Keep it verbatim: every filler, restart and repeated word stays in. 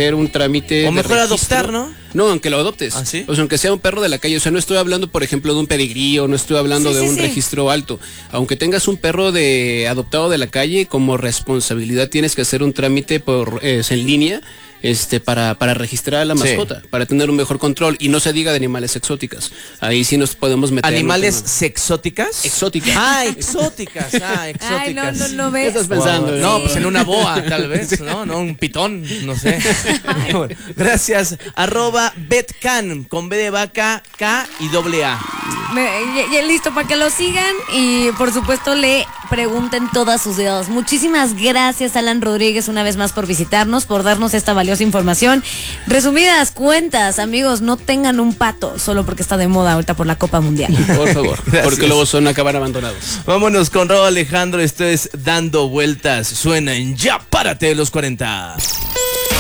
hacer un trámite. O mejor de adoptar, ¿no? No, aunque lo adoptes. ¿Ah, sí? O sea, aunque sea un perro de la calle. O sea, no estoy hablando, por ejemplo, de un pedigrí o no estoy hablando Sí, de sí, un sí. registro alto. Aunque tengas un perro de adoptado de la calle, como responsabilidad tienes que hacer un trámite por eh, en línea. Este, para, para registrar a la mascota, sí. para tener un mejor control, y no se diga de animales exóticas. Ahí sí nos podemos meter. ¿Animales sexóticas? Exóticas. Ah, exóticas, ah, exóticas. Ay, no, no, no ves. ¿Qué estás pensando? Wow. No, pues en una boa, tal vez, sí. ¿no? No, un pitón, no sé. Bueno, gracias. Arroba Betcan, con B de vaca, K y doble A. Me, ya, ya listo para que lo sigan y por supuesto le pregunten todas sus dudas. Muchísimas gracias, Alan Rodríguez, una vez más por visitarnos, por darnos esta valiosa información. Resumidas cuentas, amigos, no tengan un pato solo porque está de moda ahorita por la Copa Mundial. Por favor, porque luego son acabar abandonados. Vámonos con Raúl Alejandro, esto es Dando Vueltas. Suena en Ya Párate de los cuarenta.